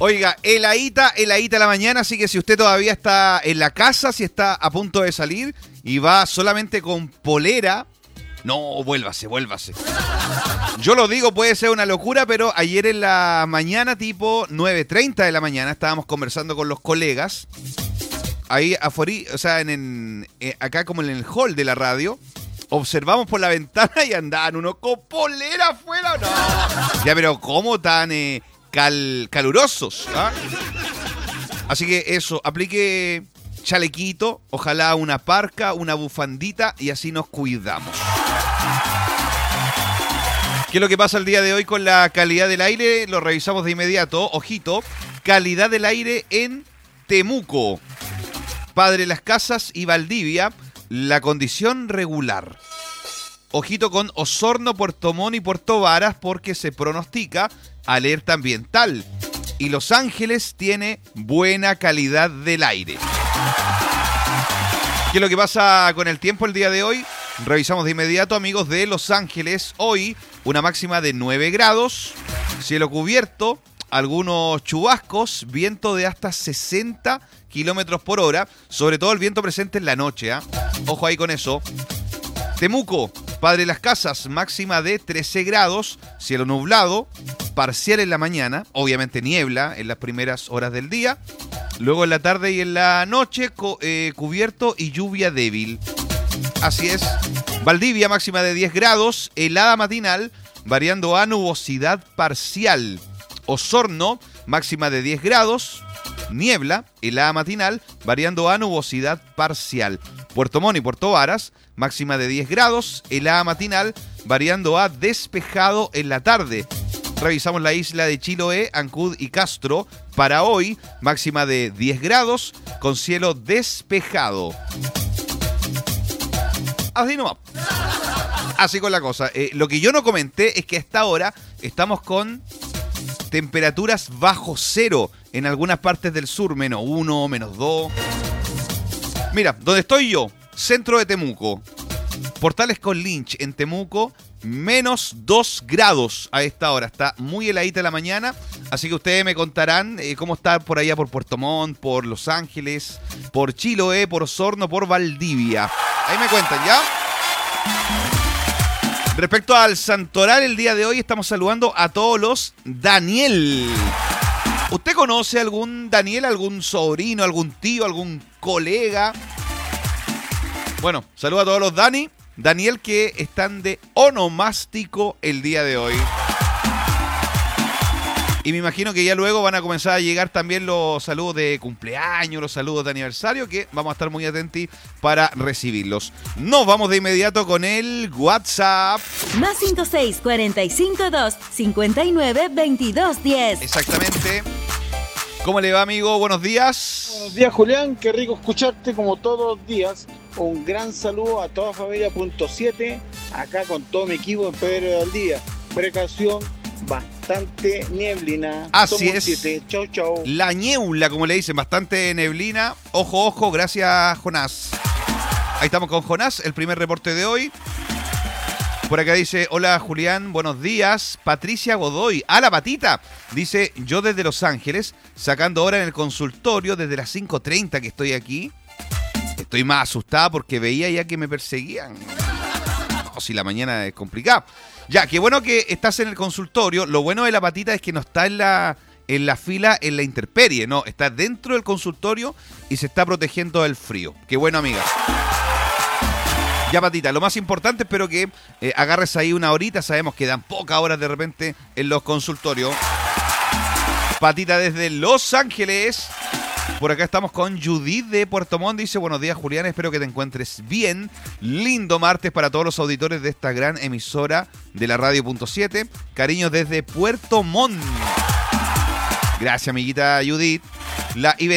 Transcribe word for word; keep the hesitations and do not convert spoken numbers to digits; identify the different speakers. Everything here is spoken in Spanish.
Speaker 1: Oiga, heladita, heladita la mañana, así que si usted todavía está en la casa, si está a punto de salir y va solamente con polera, no, vuélvase, vuélvase. Yo lo digo, puede ser una locura, pero ayer en la mañana, tipo nueve treinta de la mañana, estábamos conversando con los colegas, ahí afuera, o sea, en, en, eh, acá como en el hall de la radio, observamos por la ventana y andaban unos con polera afuera, no. Ya, pero ¿cómo tan eh, cal, calurosos? ¿Ah? Así que eso, aplique chalequito, ojalá una parca, una bufandita y así nos cuidamos. ¿Qué es lo que pasa el día de hoy con la calidad del aire? Lo revisamos de inmediato. Ojito, calidad del aire en Temuco, Padre Las Casas y Valdivia, la condición regular. Ojito con Osorno, Puerto Montt y Puerto Varas porque se pronostica alerta ambiental. Y Los Ángeles tiene buena calidad del aire. ¿Qué es lo que pasa con el tiempo el día de hoy? Revisamos de inmediato, amigos de Los Ángeles. Hoy una máxima de nueve grados, cielo cubierto, algunos chubascos, viento de hasta sesenta kilómetros por hora, sobre todo el viento presente en la noche, ¿eh? Ojo ahí con eso. Temuco, Padre Las Casas, máxima de trece grados, cielo nublado, parcial en la mañana, obviamente niebla en las primeras horas del día, luego en la tarde y en la noche cu- eh, cubierto y lluvia débil. Así es. Valdivia, máxima de diez grados, helada matinal, variando a nubosidad parcial. Osorno, máxima de diez grados, niebla, helada matinal, variando a nubosidad parcial. Puerto Montt y Puerto Varas, máxima de diez grados, helada matinal, variando a despejado en la tarde. Revisamos la isla de Chiloé, Ancud y Castro. Para hoy, máxima de diez grados, con cielo despejado. Así nomás. Así con la cosa. Eh, lo que yo no comenté es que a esta hora estamos con temperaturas bajo cero en algunas partes del sur, menos uno, menos dos. Mira, donde estoy yo, centro de Temuco, Portales con Lynch en Temuco, menos dos grados a esta hora. Está muy heladita la mañana, así que ustedes me contarán eh, cómo está por allá por Puerto Montt, por Los Ángeles, por Chiloé, por Osorno, por Valdivia. Ahí me cuentan, ¿ya? Respecto al santoral, el día de hoy estamos saludando a todos los Daniel. ¿Usted conoce algún Daniel, algún sobrino, algún tío, algún colega? Bueno, saludo a todos los Dani. Daniel que están de onomástico el día de hoy. Y me imagino que ya luego van a comenzar a llegar también los saludos de cumpleaños, los saludos de aniversario, que vamos a estar muy atentos para recibirlos. Nos vamos de inmediato con el WhatsApp.
Speaker 2: Más cinco seis, cuatro cinco dos, cinco nueve, veintidós diez.
Speaker 1: Exactamente. ¿Cómo le va, amigo? Buenos días.
Speaker 3: Buenos días, Julián. Qué rico escucharte como todos los días. Un gran saludo a toda familia punto siete, acá con todo mi equipo en Pedro del Día. Precaución, bastante nieblina.
Speaker 1: Así
Speaker 3: Somos
Speaker 1: es.
Speaker 3: siete. Chau, chau.
Speaker 1: La niebla, como le dicen, bastante neblina. Ojo, ojo, gracias, Jonás. Ahí estamos con Jonás, el primer reporte de hoy. Por acá dice, hola Julián, buenos días. Patricia Godoy, a la patita. Dice, yo desde Los Ángeles, sacando hora en el consultorio desde las cinco treinta que estoy aquí. Estoy más asustada porque veía ya que me perseguían. No, si la mañana es complicada. Ya, qué bueno que estás en el consultorio. Lo bueno de la patita es que no está en la, en la fila, en la intemperie. No, está dentro del consultorio y se está protegiendo del frío. Qué bueno, amiga. Ya, patita, lo más importante, espero que eh, agarres ahí una horita. Sabemos que dan pocas horas de repente en los consultorios. Patita desde Los Ángeles. Por acá estamos con Judith de Puerto Montt. Dice, buenos días, Julián, espero que te encuentres bien. Lindo martes para todos los auditores de esta gran emisora de la Radio punto siete. Cariños desde Puerto Montt. Gracias, amiguita Judith. La